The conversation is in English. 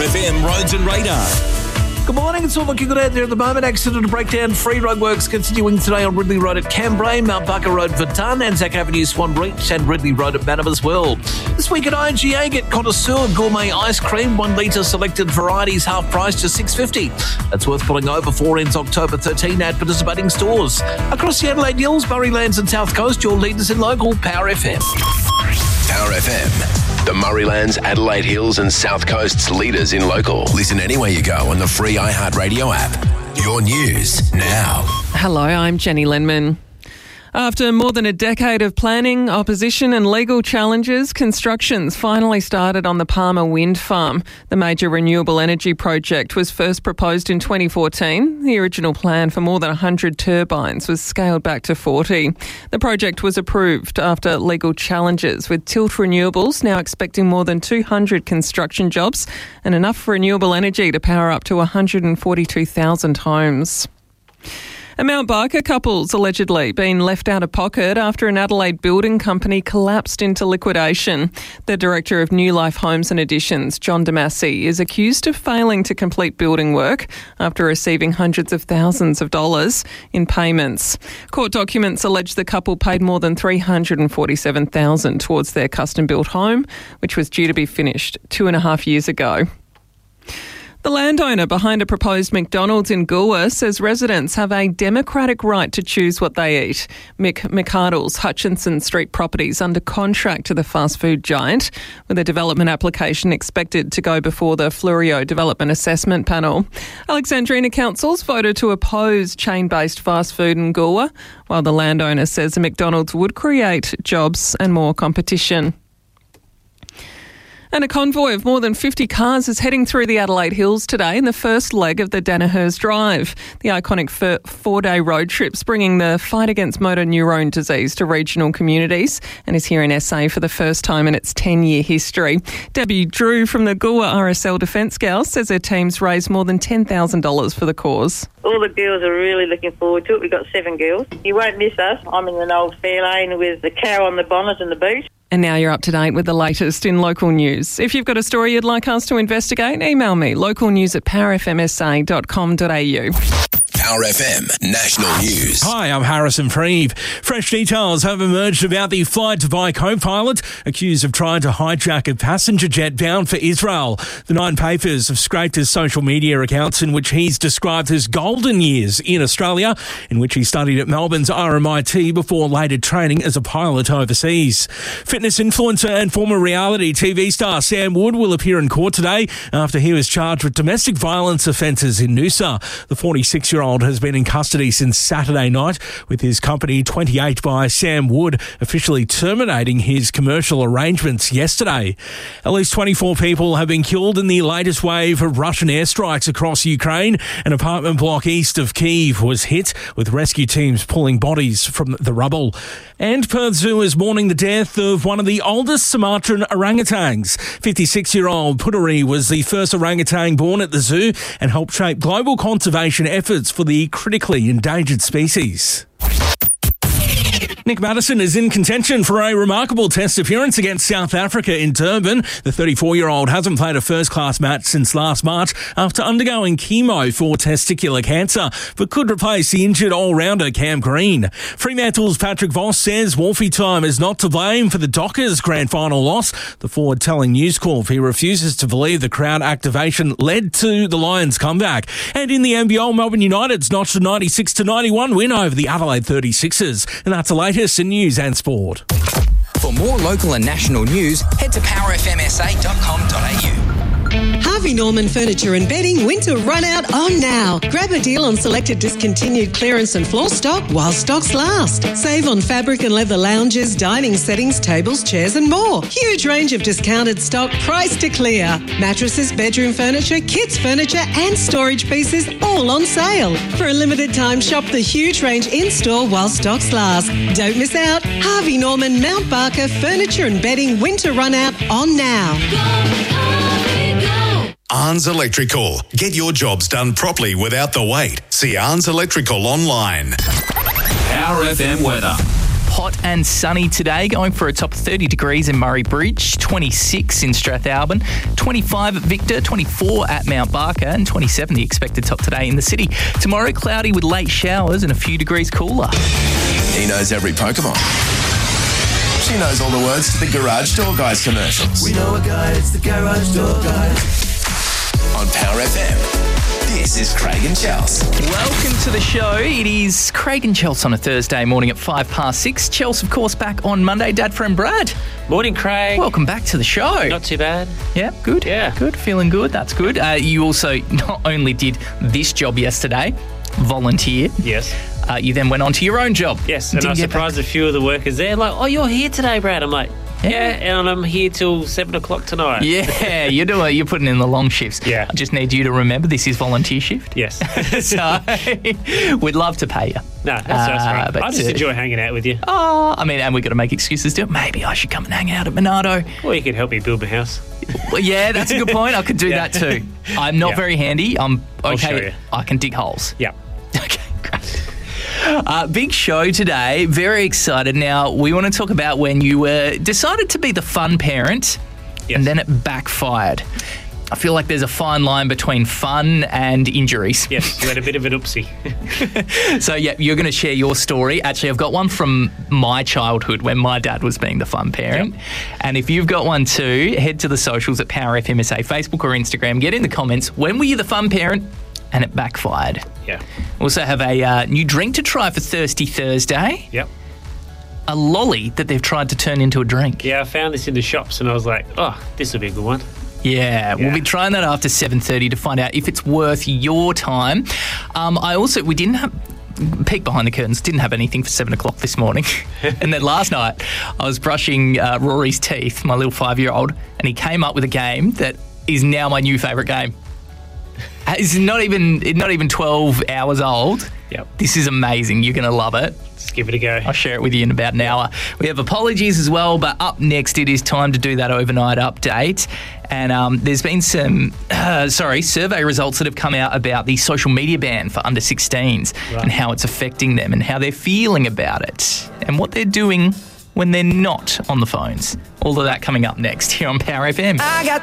FM Roads and Radar. Good morning, it's all looking good out there at the moment. Accident breakdown, free road works continuing today on Ridley Road at Cambrai, Mount Barker Road for Dunn, Anzac Avenue, Swan Reach and Ridley Road at Banham as well. This week at IGA, get Connoisseur Gourmet Ice Cream, 1 litre selected varieties, half price to $6.50. That's worth pulling over for ends October 13 at participating stores. Across the Adelaide Hills, Murraylands and South Coast, your leaders in local, Power FM. Power FM, the Murraylands, Adelaide Hills and South Coast's leaders in local. Listen anywhere you go on the free iHeartRadio app. Your news now. Hello, I'm Jenny Lenman. After more than a decade of planning, opposition and legal challenges, construction's finally started on the Palmer Wind Farm. The major renewable energy project was first proposed in 2014. The original plan for more than 100 turbines was scaled back to 40. The project was approved after legal challenges, with Tilt Renewables now expecting more than 200 construction jobs and enough renewable energy to power up to 142,000 homes. A Mount Barker couple's allegedly been left out of pocket after an Adelaide building company collapsed into liquidation. The Director of New Life Homes and Additions, John Damassi, is accused of failing to complete building work after receiving hundreds of thousands of dollars in payments. Court documents allege the couple paid more than $347,000 towards their custom-built home, which was due to be finished 2.5 years ago. The landowner behind a proposed McDonald's in Goolwa says residents have a democratic right to choose what they eat. Mick McArdle's Hutchinson Street properties under contract to the fast food giant, with a development application expected to go before the Flurio Development Assessment Panel. Alexandrina Council's voted to oppose chain-based fast food in Goolwa, while the landowner says the McDonald's would create jobs and more competition. And a convoy of more than 50 cars is heading through the Adelaide Hills today in the first leg of the Danaher's Drive. The iconic 4-day road trip's bringing the fight against motor neurone disease to regional communities and is here in SA for the first time in its 10-year history. Debbie Drew from the Goolwa RSL Defence Girls says her team's raised more than $10,000 for the cause. All the girls are really looking forward to it. We've got 7 girls. You won't miss us. I'm in an old Fairlane with the cow on the bonnet and the boot. And now you're up to date with the latest in local news. If you've got a story you'd like us to investigate, email me, localnews@powerfmsa.com.au. Power FM National News. Hi, I'm Harrison Freeve. Fresh details have emerged about the Fly Dubai co-pilot accused of trying to hijack a passenger jet bound for Israel. The Nine Papers have scraped his social media accounts in which he's described his golden years in Australia, in which he studied at Melbourne's RMIT before later training as a pilot overseas. Fitness influencer and former reality TV star Sam Wood will appear in court today after he was charged with domestic violence offences in Noosa. The 46-year-old has been in custody since Saturday night, with his company 28 by Sam Wood officially terminating his commercial arrangements yesterday. At least 24 people have been killed in the latest wave of Russian airstrikes across Ukraine. An apartment block east of Kyiv was hit, with rescue teams pulling bodies from the rubble. And Perth Zoo is mourning the death of one of the oldest Sumatran orangutans. 56-year-old Puteri was the first orangutan born at the zoo and helped shape global conservation efforts for the critically endangered species. Nick Maddison is in contention for a remarkable test appearance against South Africa in Durban. The 34-year-old hasn't played a first-class match since last March after undergoing chemo for testicular cancer, but could replace the injured all-rounder Cam Green. Fremantle's Patrick Voss says Wolfie time is not to blame for the Dockers' grand final loss. The forward telling News Corp he refuses to believe the crowd activation led to the Lions' comeback. And in the NBL, Melbourne United's notched a 96-91 win over the Adelaide 36ers. And that's the latest in news and sport. For more local and national news, head to powerfmsa.com.au. Harvey Norman Furniture and Bedding winter run out on now. Grab a deal on selected discontinued clearance and floor stock while stocks last. Save on fabric and leather lounges, dining settings, tables, chairs and more. Huge range of discounted stock priced to clear. Mattresses, bedroom furniture, kids furniture and storage pieces all on sale. For a limited time, shop the huge range in-store while stocks last. Don't miss out. Harvey Norman Mount Barker Furniture and Bedding winter run out on now. Arns Electrical. Get your jobs done properly without the wait. See Arns Electrical online. Power FM weather. hot and sunny today, going for a top of 30 degrees in Murray Bridge, 26 in Strathalbyn, 25 at Victor, 24 at Mount Barker, and 27 the expected top today in the city. Tomorrow, cloudy with late showers and a few degrees cooler. He knows every Pokemon. She knows all the words to the Garage Door Guys commercials. We know a guy, it's the Garage Door Guys. On Power FM. This is Craig and Chels. Welcome to the show. It is Craig and Chels on a Thursday morning at 6:05. Chels, of course, back on Monday. Dad, friend Brad. Morning, Craig. Welcome back to the show. Not too bad. Yeah, good. Yeah. Good. Feeling good. That's good. You also not only did this job yesterday, volunteered. Yes. You then went on to your own job. Yes, and I surprised a few of the workers there. Like, oh, you're here today, Brad. I'm like, yeah, and I'm here till 7 o'clock tonight. Yeah, you're putting in the long shifts. Yeah. I just need you to remember this is volunteer shift. Yes. So we'd love to pay you. No, that's right. but, I just enjoy hanging out with you. Oh, I mean, and we've got to make excuses to it. Maybe I should come and hang out at Monado. Or you could help me build my house. Well, yeah, that's a good point. I could do that too. I'm not very handy. I'm okay. I'll show you. I can dig holes. Yeah. Okay, great. Big show today. Very excited. Now, we want to talk about when you decided to be the fun parent and then it backfired. I feel like there's a fine line between fun and injuries. Yes, you had a bit of an oopsie. So, yeah, you're going to share your story. Actually, I've got one from my childhood when my dad was being the fun parent. Yep. And if you've got one too, head to the socials at Power FMSA, Facebook or Instagram. Get in the comments. When were you the fun parent and it backfired? Yeah. Also have a new drink to try for Thirsty Thursday. Yep. A lolly that they've tried to turn into a drink. Yeah, I found this in the shops and I was like, oh, this will be a good one. Yeah, we'll be trying that after 7:30 to find out if it's worth your time. We didn't have, peek behind the curtains, didn't have anything for 7 o'clock this morning. And then last night I was brushing Rory's teeth, my little 5-year-old, and he came up with a game that is now my new favourite game. It's not even 12 hours old. Yep. This is amazing. You're going to love it. Let's give it a go. I'll share it with you in about an hour. We have apologies as well, but up next it is time to do that overnight update. And there's been some survey results that have come out about the social media ban for under 16s and how it's affecting them and how they're feeling about it and what they're doing when they're not on the phones. All of that coming up next here on Power FM.